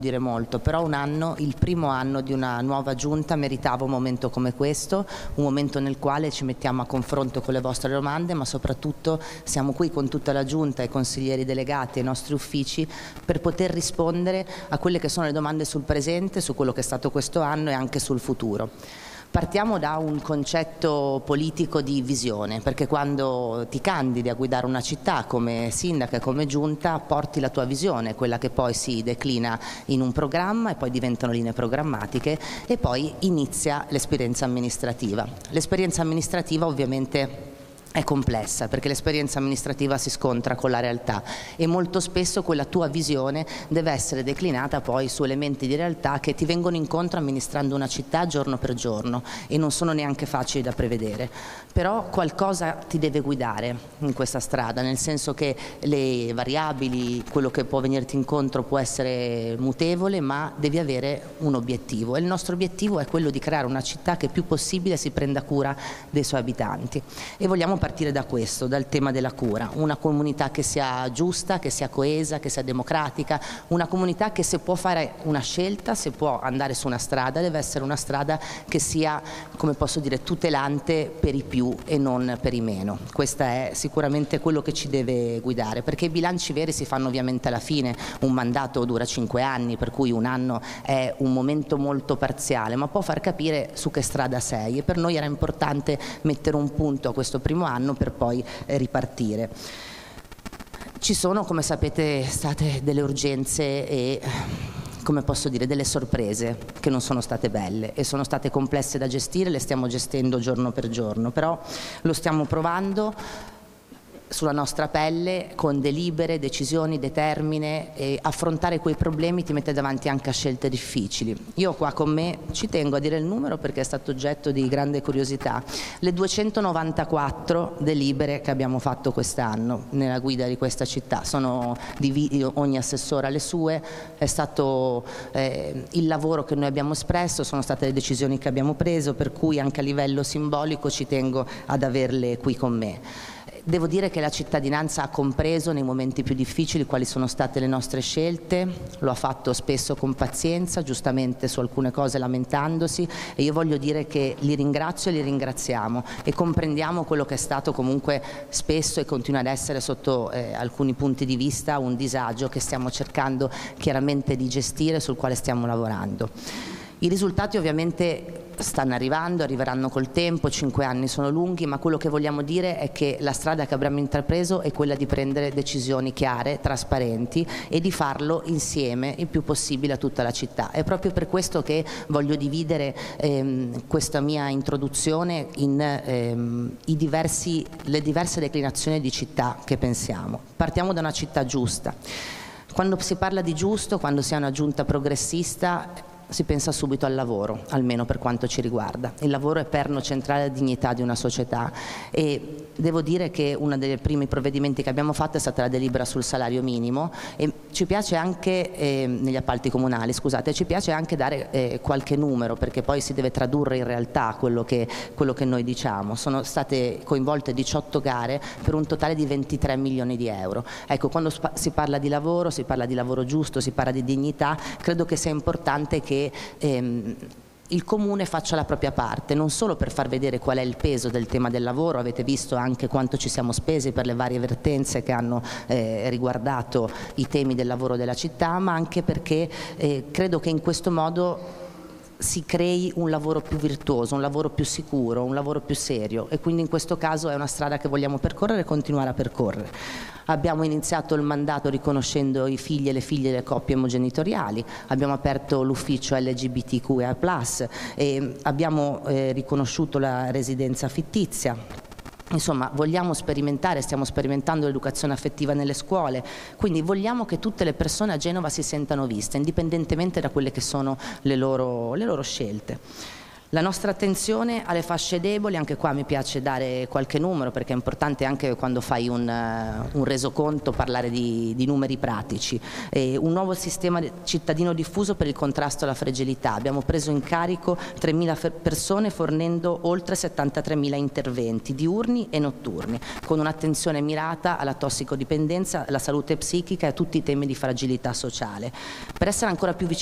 dire molto, però un anno, il primo anno di una nuova giunta meritava un momento come questo, un momento nel quale ci mettiamo a confronto con le vostre domande, ma soprattutto siamo qui con tutta la giunta, i consiglieri delegati e i nostri uffici per poter rispondere a quelle che sono le domande sul presente, su quello che è stato questo anno e anche sul futuro. Partiamo da un concetto politico di visione, perché quando ti candidi a guidare una città come sindaca e come giunta porti la tua visione, quella che poi si declina in un programma e poi diventano linee programmatiche e poi inizia l'esperienza amministrativa. L'esperienza amministrativa ovviamente è complessa perché l'esperienza amministrativa si scontra con la realtà e molto spesso quella tua visione deve essere declinata poi su elementi di realtà che ti vengono incontro amministrando una città giorno per giorno e non sono neanche facili da prevedere, però qualcosa ti deve guidare in questa strada, nel senso che le variabili, quello che può venirti incontro può essere mutevole, ma devi avere un obiettivo e il nostro obiettivo è quello di creare una città che più possibile si prenda cura dei suoi abitanti e vogliamo partire da questo, dal tema della cura, una comunità che sia giusta, che sia coesa, che sia democratica, una comunità che se può fare una scelta, se può andare su una strada, deve essere una strada che sia, come posso dire, tutelante per i più e non per i meno. Questo è sicuramente quello che ci deve guidare, perché i bilanci veri si fanno ovviamente alla fine, un mandato dura 5 anni, per cui un anno è un momento molto parziale, ma può far capire su che strada sei e per noi era importante mettere un punto a questo primo anno per poi ripartire. Ci sono, come sapete, state delle urgenze e, come posso dire, delle sorprese che non sono state belle e sono state complesse da gestire, le stiamo gestendo giorno per giorno, però lo stiamo provando sulla nostra pelle con delibere, decisioni, determine e affrontare quei problemi ti mette davanti anche a scelte difficili. Io qua con me ci tengo a dire il numero perché è stato oggetto di grande curiosità, le 294 delibere che abbiamo fatto quest'anno nella guida di questa città, sono ogni assessore alle sue, è stato il lavoro che noi abbiamo espresso, sono state le decisioni che abbiamo preso, per cui anche a livello simbolico ci tengo ad averle qui con me. Devo dire che la cittadinanza ha compreso nei momenti più difficili quali sono state le nostre scelte, lo ha fatto spesso con pazienza, giustamente su alcune cose lamentandosi e io voglio dire che li ringrazio e li ringraziamo e comprendiamo quello che è stato comunque spesso e continua ad essere sotto alcuni punti di vista un disagio che stiamo cercando chiaramente di gestire, sul quale stiamo lavorando. I risultati ovviamente stanno arrivando, arriveranno col tempo, 5 anni sono lunghi, ma quello che vogliamo dire è che la strada che abbiamo intrapreso è quella di prendere decisioni chiare, trasparenti e di farlo insieme il più possibile a tutta la città. È proprio per questo che voglio dividere questa mia introduzione in le diverse declinazioni di città che pensiamo. Partiamo da una città giusta. Quando si parla di giusto, quando si ha una giunta progressista, si pensa subito al lavoro, almeno per quanto ci riguarda. Il lavoro è perno centrale della dignità di una società e devo dire che uno dei primi provvedimenti che abbiamo fatto è stata la delibera sul salario minimo e ci piace anche, negli appalti comunali, scusate, ci piace anche dare qualche numero perché poi si deve tradurre in realtà quello che noi diciamo. Sono state coinvolte 18 gare per un totale di 23 milioni di euro. Ecco, quando si parla di lavoro giusto, si parla di dignità, credo che sia importante che il Comune faccia la propria parte, non solo per far vedere qual è il peso del tema del lavoro, avete visto anche quanto ci siamo spesi per le varie vertenze che hanno riguardato i temi del lavoro della città, ma anche perché credo che in questo modo si crei un lavoro più virtuoso, un lavoro più sicuro, un lavoro più serio e quindi in questo caso è una strada che vogliamo percorrere e continuare a percorrere. Abbiamo iniziato il mandato riconoscendo i figli e le figlie delle coppie omogenitoriali, abbiamo aperto l'ufficio LGBTQIA+, e abbiamo riconosciuto la residenza fittizia. Insomma, vogliamo sperimentare, stiamo sperimentando l'educazione affettiva nelle scuole, quindi vogliamo che tutte le persone a Genova si sentano viste, indipendentemente da quelle che sono le loro scelte. La nostra attenzione alle fasce deboli, anche qua mi piace dare qualche numero perché è importante anche quando fai un resoconto parlare di numeri pratici. Un nuovo sistema cittadino diffuso per il contrasto alla fragilità. Abbiamo preso in carico 3.000 persone fornendo oltre 73.000 interventi diurni e notturni, con un'attenzione mirata alla tossicodipendenza, alla salute psichica e a tutti i temi di fragilità sociale. Per essere ancora più vicini